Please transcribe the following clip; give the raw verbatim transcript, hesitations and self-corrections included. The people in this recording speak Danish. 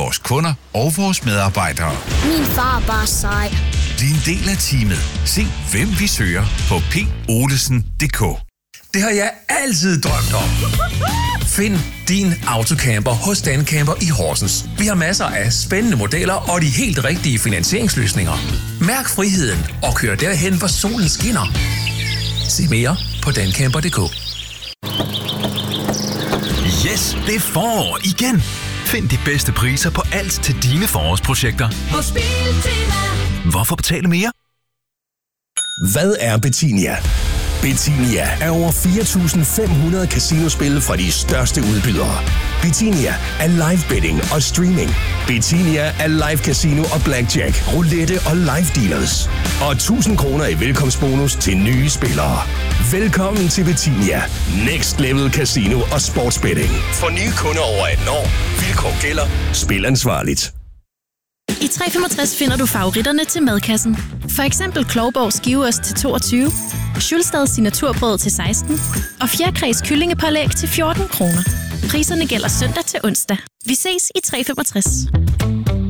vores kunder og vores medarbejdere. Min far er bare sej. Bliv en del af teamet. Se, hvem vi søger på p olesen punktum d k. Det har jeg altid drømt om. Find din autocamper hos Dancamper i Horsens. Vi har masser af spændende modeller og de helt rigtige finansieringsløsninger. Mærk friheden og kør derhen, hvor solen skinner. Se mere på dancamper punktum d k. Yes, det er forår igen. Find de bedste priser på alt til dine forårsprojekter. Hos Biltema. Hvorfor betale mere? Hvad er Betinia? Betinia er over fire tusind fem hundrede casinospil fra de største udbydere. Betinia er live betting og streaming. Betinia er live casino og blackjack, roulette og live dealers. Og tusind kroner i velkomstbonus til nye spillere. Velkommen til Betinia. Next level casino og sportsbetting. For nye kunder over atten år. Vilkår gælder. Spil ansvarligt. I tre femogtres finder du favoritterne til madkassen. For eksempel Klovborg skiveost til toogtyve, Schulstad signaturbrød til seksten og fjerkræs kyllingepålæg til fjorten kroner. Priserne gælder søndag til onsdag. Vi ses i tre femogtres.